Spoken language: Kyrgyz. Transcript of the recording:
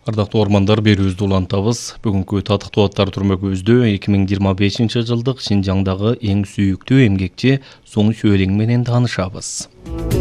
Ардактуу ормандар берүүбүздү улантабыз. Бүгүнкү татыктуу аттар түрмөгүбүздө 2025 жылдык Шинжаңдагы эң сүйүктүү эмгекчи Суң Шөлең менен таанышабыз.